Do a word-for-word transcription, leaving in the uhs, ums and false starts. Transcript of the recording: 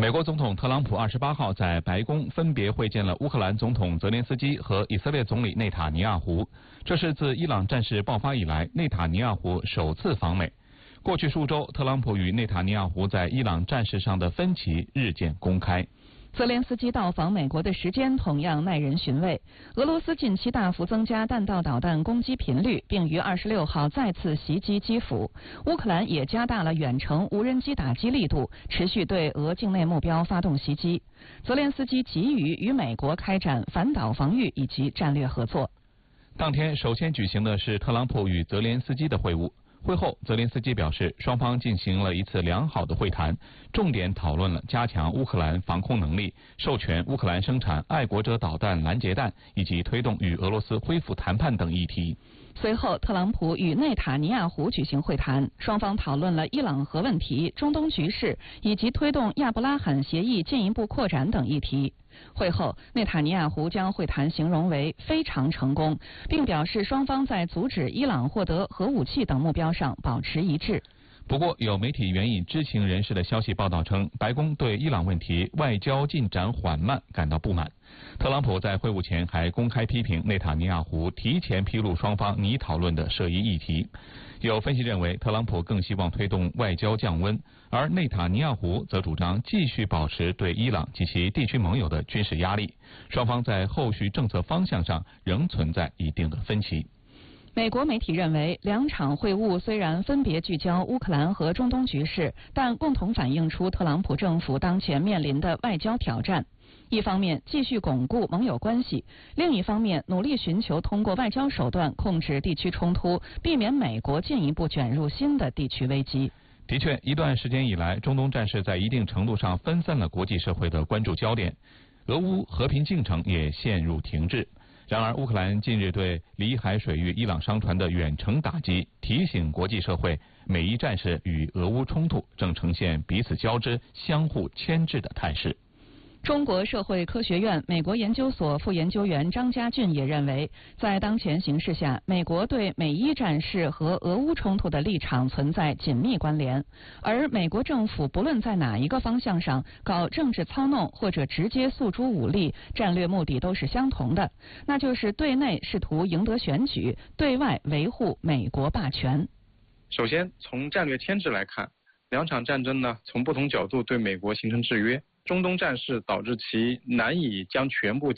美国总统特朗普二十八号在白宫分别会见了乌克兰总统泽连斯基和以色列总理内塔尼亚胡，这是自伊朗战事爆发以来内塔尼亚胡首次访美。过去数周，特朗普与内塔尼亚胡在伊朗战事上的分歧日渐公开。 泽连斯基到访美国的时间同样耐人寻味。俄罗斯近期大幅增加弹道导弹攻击频率，并于二十六号再次袭击基辅。乌克兰也加大了远程无人机打击力度，持续对俄境内目标发动袭击。泽连斯基急于与美国开展反导防御以及战略合作。 当天首先举行的是特朗普与泽连斯基的会晤。会后，泽连斯基表示，双方进行了一次良好的会谈，重点讨论了加强乌克兰防空能力、授权乌克兰生产爱国者导弹拦截弹，以及推动与俄罗斯恢复谈判等议题。 随后，特朗普与内塔尼亚胡举行会谈，双方讨论了伊朗核问题、中东局势以及推动亚伯拉罕协议进一步扩展等议题。会后，内塔尼亚胡将会谈形容为非常成功，并表示双方在阻止伊朗获得核武器等目标上保持一致。 不过，有媒体援引知情人士的消息报道称，白宫对伊朗问题外交进展缓慢感到不满。特朗普在会晤前还公开批评内塔尼亚胡提前披露双方拟讨论的涉议议题。有分析认为，特朗普更希望推动外交降温，而内塔尼亚胡则主张继续保持对伊朗及其地区盟友的军事压力。双方在后续政策方向上仍存在一定的分歧。 美国媒体认为，两场会晤虽然分别聚焦乌克兰和中东局势，但共同反映出特朗普政府当前面临的外交挑战。一方面继续巩固盟友关系，另一方面努力寻求通过外交手段控制地区冲突，避免美国进一步卷入新的地区危机。 的确，一段时间以来，中东战事在一定程度上分散了国际社会的关注焦点，俄乌和平进程也陷入停滞。然而，乌克兰近日对里海水域伊朗商船的远程打击，提醒国际社会，美伊战事与俄乌冲突正呈现彼此交织、相互牵制的态势。 中国社会科学院美国研究所副研究员张家俊也认为，在当前形势下，美国对美伊战事和俄乌冲突的立场存在紧密关联，而美国政府不论在哪一个方向上搞政治操弄或者直接诉诸武力，战略目的都是相同的，那就是对内试图赢得选举，对外维护美国霸权。 首先，从战略牵制来看，两场战争呢，从不同角度对美国形成制约。中东战事导致其难以将全部